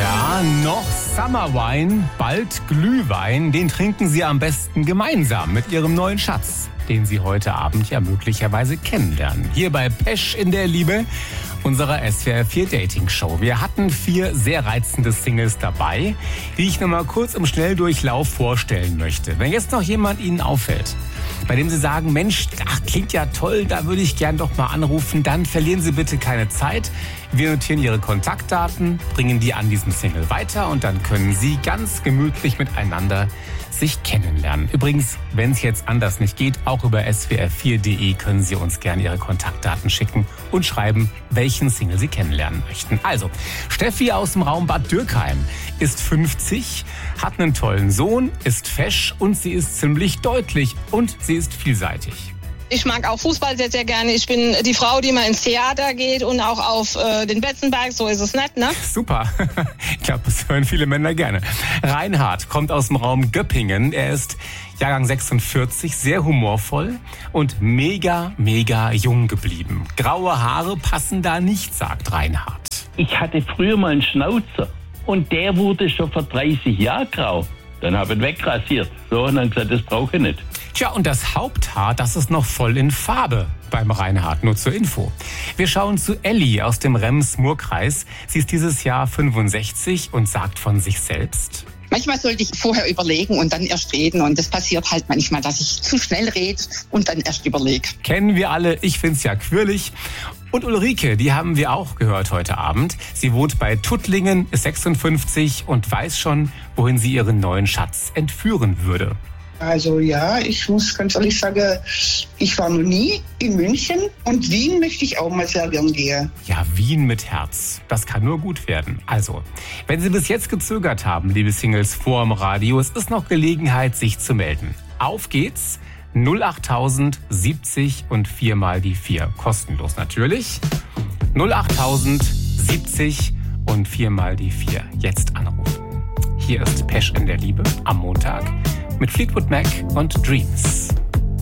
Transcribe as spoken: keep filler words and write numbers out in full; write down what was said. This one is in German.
Ja, noch Summerwein, bald Glühwein. Den trinken Sie am besten gemeinsam mit Ihrem neuen Schatz, den Sie heute Abend ja möglicherweise kennenlernen. Hier bei Pesch in der Liebe, unserer S W R vier Dating Show. Wir hatten vier sehr reizende Singles dabei, die ich noch mal kurz im Schnelldurchlauf vorstellen möchte. Wenn jetzt noch jemand Ihnen auffällt, bei dem Sie sagen, Mensch, ach, klingt ja toll, da würde ich gern doch mal anrufen, dann verlieren Sie bitte keine Zeit. Wir notieren Ihre Kontaktdaten, bringen die an diesen Single weiter und dann können Sie ganz gemütlich miteinander sich kennenlernen. Übrigens, wenn es jetzt anders nicht geht, auch über S W R vier punkt de können Sie uns gerne Ihre Kontaktdaten schicken und schreiben, welchen Single Sie kennenlernen möchten. Also, Steffi aus dem Raum Bad Dürkheim ist fünfzig, hat einen tollen Sohn, ist fesch und sie ist ziemlich deutlich und sie ist vielseitig. Ich mag auch Fußball sehr, sehr gerne. Ich bin die Frau, die mal ins Theater geht und auch auf äh, den Betzenberg. So ist es nicht, ne? Super. Ich glaube, das hören viele Männer gerne. Reinhard kommt aus dem Raum Göppingen. Er ist Jahrgang sechsundvierzig, sehr humorvoll und mega, mega jung geblieben. Graue Haare passen da nicht, sagt Reinhard. Ich hatte früher mal einen Schnauzer und der wurde schon vor dreißig Jahren grau. Dann habe ich ihn wegrasiert. So, und dann gesagt, das brauche ich nicht. Tja, und das Haupthaar, das ist noch voll in Farbe beim Reinhard, nur zur Info. Wir schauen zu Elli aus dem Rems-Murr-Kreis. Sie ist dieses Jahr fünfundsechzig und sagt von sich selbst: Manchmal sollte ich vorher überlegen und dann erst reden. Und das passiert halt manchmal, dass ich zu schnell rede und dann erst überlege. Kennen wir alle, ich find's ja quirlig. Und Ulrike, die haben wir auch gehört heute Abend. Sie wohnt bei Tuttlingen, ist sechsundfünfzig und weiß schon, wohin sie ihren neuen Schatz entführen würde. Also ja, ich muss ganz ehrlich sagen, ich war noch nie in München und Wien möchte ich auch mal sehr gern gehen. Ja, Wien mit Herz. Das kann nur gut werden. Also, wenn Sie bis jetzt gezögert haben, liebe Singles vor dem Radio, es ist noch Gelegenheit, sich zu melden. Auf geht's. null achttausend siebzig und vier mal die vier. Kostenlos natürlich. null achttausend siebzig und vier mal die vier. Jetzt anrufen. Hier ist Pesch in der Liebe am Montag mit Fleetwood Mac und Dreams.